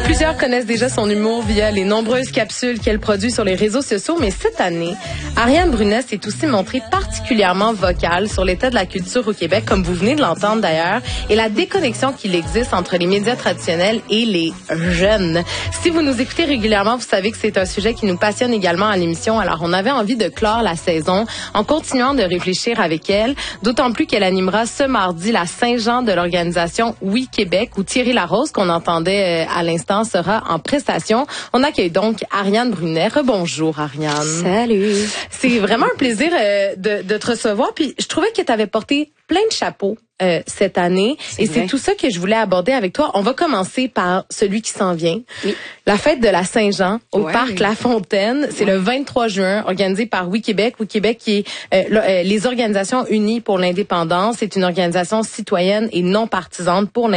Plusieurs connaissent déjà son humour via les nombreuses capsules qu'elle produit sur les réseaux sociaux, mais cette année, Ariane Brunet s'est aussi montrée particulièrement vocale sur l'état de la culture au Québec, comme vous venez de l'entendre d'ailleurs, et la déconnexion qu'il existe entre les médias traditionnels et les jeunes. Si vous nous écoutez régulièrement, vous savez que c'est un sujet qui nous passionne également à l'émission, alors on avait envie de clore la saison en continuant de réfléchir avec elle, d'autant plus qu'elle animera ce mardi la Saint-Jean de l'organisation Oui Québec, où Thierry Larose, qu'on entendait à l'instant, sera en prestation. On accueille donc Ariane Brunet. Rebonjour, Ariane. Salut. C'est vraiment un plaisir de te recevoir. Puis je trouvais que tu avais porté plein de chapeaux cette année. C'est tout ça que je voulais aborder avec toi. On va commencer par celui qui s'en vient. Oui. La fête de la Saint-Jean au Parc La Fontaine. C'est le 23 juin, organisé par Oui Québec. Oui Québec qui est les Organisations Unies pour l'Indépendance. C'est une organisation citoyenne et non partisane pour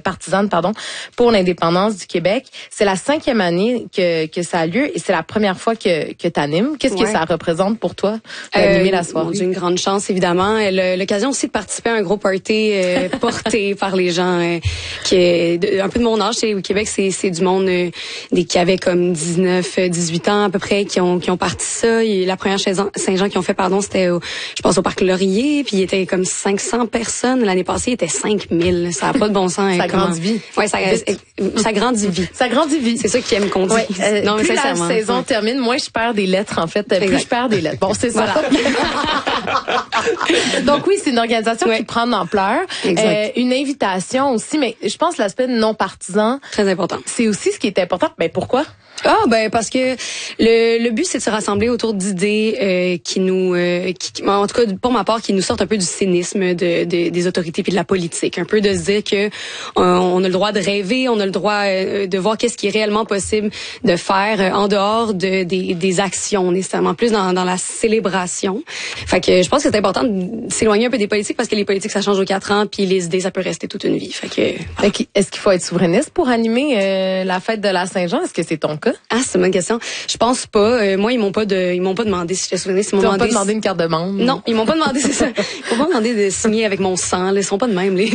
l'indépendance du Québec. C'est la 5e année que ça a lieu et c'est la première fois que tu animes. Qu'est-ce que ça représente pour toi d'animer la soirée? J'ai une grande chance, évidemment. L'occasion aussi de participer à un gros party porté par les gens qui est un peu de mon âge. Au Québec, c'est du monde qui avait comme 19, 18 ans à peu près qui ont parti ça. Et la première Saint-Jean qu'ils ont fait, c'était je pense au Parc Laurier, puis il était comme 500 personnes. L'année passée, il était 5000. Ça n'a pas de bon sens. Ça grandit vite. Ouais, ça grandit vite. Ça grandit vite. C'est ça qu'ils aiment qu'on dise. Non, mais plus la saison termine, moins je perds des lettres, en fait. Plus je perds des lettres. Bon, c'est ça. Donc oui, c'est une organisation qui prend de l'ampleur. Une invitation aussi, mais je pense l'aspect non partisan. Très important. C'est aussi ce qui est important. Ben pourquoi? Parce que le but c'est de se rassembler autour d'idées qui nous en tout cas pour ma part qui nous sortent un peu du cynisme des autorités puis de la politique, un peu de se dire que on a le droit de rêver, on a le droit de voir qu'est-ce qui est réellement possible de faire en dehors des actions, nécessairement plus dans la célébration. Fait que je pense que c'est important de s'éloigner un peu des politiques parce que les politiques ça change aux 4 ans puis les idées ça peut rester toute une vie. Fait que est-ce qu'il faut être souverainiste pour animer la fête de la Saint-Jean? Est-ce que c'est ton cas? Ah, c'est une bonne question. Je pense pas. Moi, ils m'ont pas demandé si j'étais souverainiste. Ils m'ont pas demandé une carte de membre. Non, ils m'ont pas demandé, c'est ça. Ils m'ont pas demandé de signer avec mon sang. Ils sont pas de même, les